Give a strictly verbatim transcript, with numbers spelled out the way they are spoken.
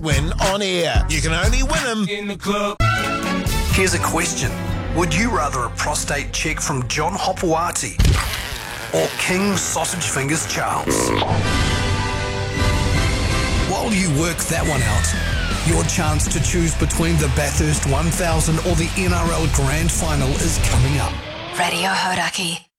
win on air. You can only win them in the club. Here's a question. Would you rather a prostate check from John Hopoate or King Sausage Fingers Charles? While you work that one out, your chance to choose between the Bathurst one thousand or the N R L Grand Final is coming up. Radio Hauraki.